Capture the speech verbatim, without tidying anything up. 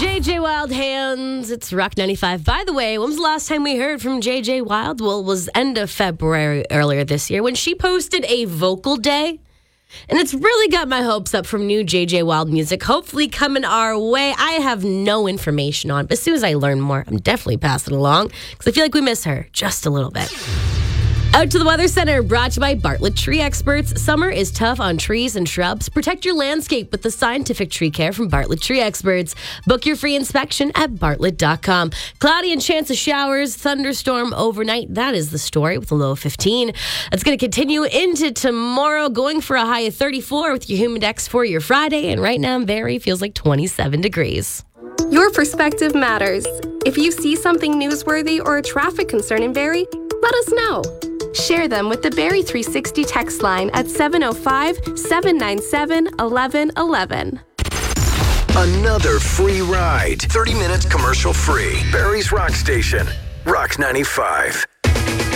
J J Wild Hands. It's Rock ninety-five. By the way, when was the last time we heard from J J Wild? Well, it was end of February earlier this year when she posted a vocal day. And it's really got my hopes up from new J J Wild music, hopefully coming our way. I have no information on, but as soon as I learn more, I'm definitely passing it along because I feel like we miss her just a little bit. Out to the Weather Center, brought to you by Bartlett Tree Experts. Summer is tough on trees and shrubs. Protect your landscape with the scientific tree care from Bartlett Tree Experts. Book your free inspection at bartlett dot com. Cloudy and chance of showers, thunderstorm overnight. That is the story with a low of fifteen. It's going to continue into tomorrow, going for a high of thirty-four with your Humidex for your Friday. And right now in Barrie, feels like twenty-seven degrees. Your perspective matters. If you see something newsworthy or a traffic concern in Barrie, let us know. Share them with the Barrie three sixty text line at seven oh five, seven nine seven, one one one one. Another free ride. thirty minutes commercial free. Barrie's Rock Station. Rock ninety-five.